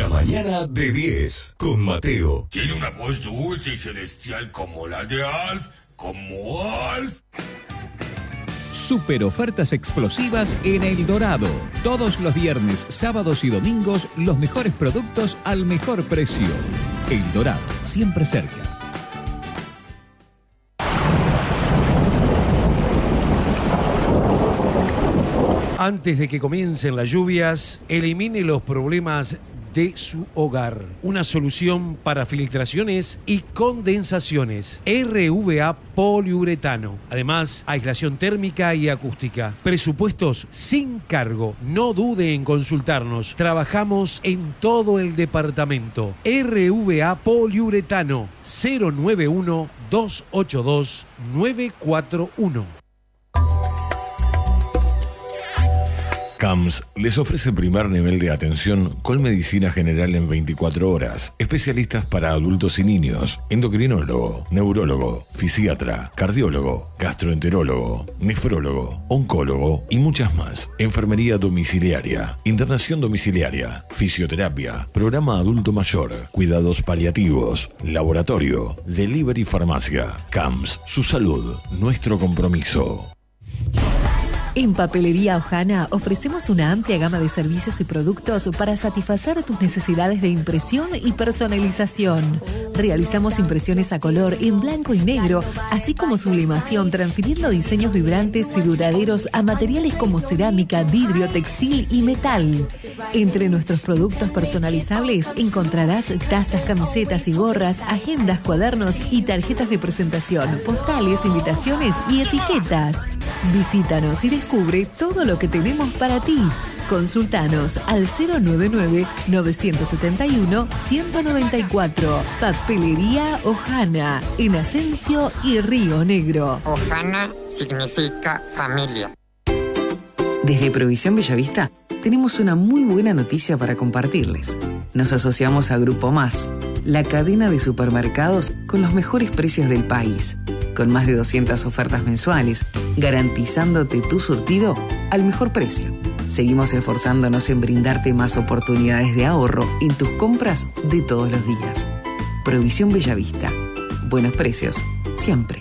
La mañana de 10 con Mateo. Tiene una voz dulce y celestial como la de Alf, como Alf. Super ofertas explosivas en El Dorado. Todos los viernes, sábados y domingos, los mejores productos al mejor precio. El Dorado, siempre cerca. Antes de que comiencen las lluvias, elimine los problemas de su hogar. Una solución para filtraciones y condensaciones. RVA poliuretano. Además, aislación térmica y acústica. Presupuestos sin cargo. No dude en consultarnos. Trabajamos en todo el departamento. RVA poliuretano. 091-282-941. CAMS les ofrece primer nivel de atención con medicina general en 24 horas, especialistas para adultos y niños, endocrinólogo, neurólogo, fisiatra, cardiólogo, gastroenterólogo, nefrólogo, oncólogo y muchas más. Enfermería domiciliaria, internación domiciliaria, fisioterapia, programa adulto mayor, cuidados paliativos, laboratorio, delivery farmacia. CAMS, su salud, nuestro compromiso. En Papelería Ojana ofrecemos una amplia gama de servicios y productos para satisfacer tus necesidades de impresión y personalización. Realizamos impresiones a color en blanco y negro, así como sublimación, transfiriendo diseños vibrantes y duraderos a materiales como cerámica, vidrio, textil y metal. Entre nuestros productos personalizables encontrarás tazas, camisetas y gorras, agendas, cuadernos y tarjetas de presentación, postales, invitaciones y etiquetas. Visítanos y descubre todo lo que tenemos para ti. Consultanos al 099-971-194. Papelería Ojana, en Asensio y Río Negro. Ojana significa familia. Desde Provisión Bellavista tenemos una muy buena noticia para compartirles. Nos asociamos a Grupo Más, la cadena de supermercados con los mejores precios del país, con más de 200 ofertas mensuales, garantizándote tu surtido al mejor precio. Seguimos esforzándonos en brindarte más oportunidades de ahorro en tus compras de todos los días. Provisión Bellavista. Buenos precios, siempre.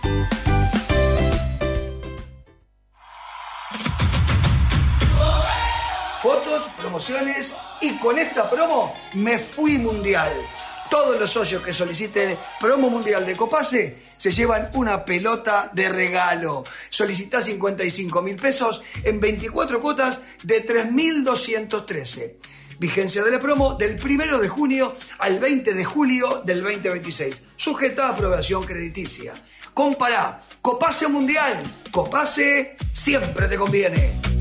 Fotos, promociones y con esta promo me fui mundial. Todos los socios que soliciten promo mundial de Copase se llevan una pelota de regalo. Solicitá 55.000 pesos en 24 cuotas de 3.213. Vigencia de la promo del 1 de junio al 20 de julio del 2026. Sujeta a aprobación crediticia. Compará Copase Mundial. Copase siempre te conviene.